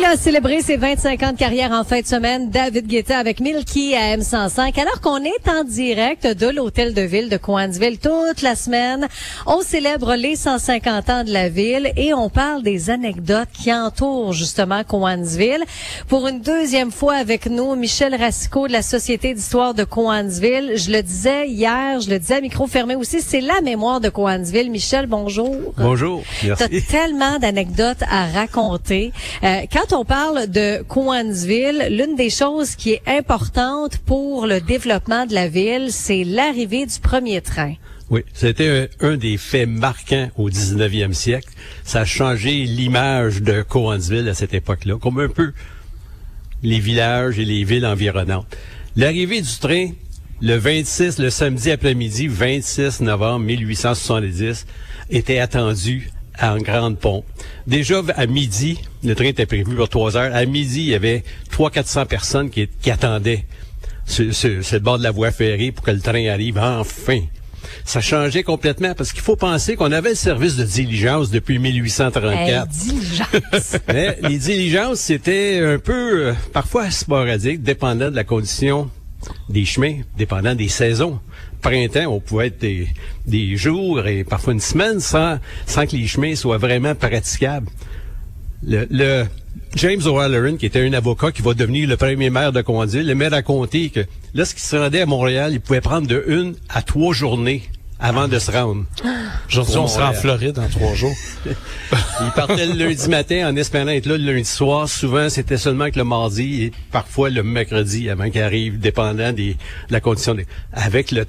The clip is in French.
a célébré ses 25 ans de carrière en fin de semaine. David Guetta avec Milky à M105. Alors qu'on est en direct de l'hôtel de ville de Cowansville toute la semaine, on célèbre les 150 ans de la ville et on parle des anecdotes qui entourent justement Cowansville. Pour une deuxième fois avec nous, Michel Racicot de la Société d'histoire de Cowansville. Je le disais hier, je le disais à micro fermé aussi, c'est la mémoire de Cowansville. Michel, bonjour. Bonjour, merci. T'as tellement d'anecdotes à raconter. Quand on parle de Cowansville, l'une des choses qui est importante pour le développement de la ville, c'est l'arrivée du premier train. Oui, c'était un des faits marquants au 19e siècle. Ça a changé l'image de Cowansville à cette époque-là, comme un peu les villages et les villes environnantes. L'arrivée du train, le samedi après-midi, 26 novembre 1870, était attendue en grande pompe. Déjà, à midi, le train était prévu pour 3 heures. À midi, il y avait 300-400 personnes qui attendaient sur le bord de la voie ferrée pour que le train arrive enfin. Ça changeait complètement parce qu'il faut penser qu'on avait le service de diligence depuis 1834. Diligence. Mais les diligences, c'était un peu, parfois sporadique, dépendant de la condition des chemins, dépendant des saisons. Printemps, on pouvait être des jours et parfois une semaine sans que les chemins soient vraiment praticables. Le James O'Halloran, qui était un avocat qui va devenir le premier maire de Cowansville, m'a raconté que lorsqu'il se rendait à Montréal, il pouvait prendre de 1 à 3 journées avant de se rendre. Aujourd'hui, on sera en Floride en 3 jours. Il partait le lundi matin en espérant être là le lundi soir. Souvent, c'était seulement que le mardi et parfois le mercredi avant qu'il arrive, dépendant de la condition. Avec le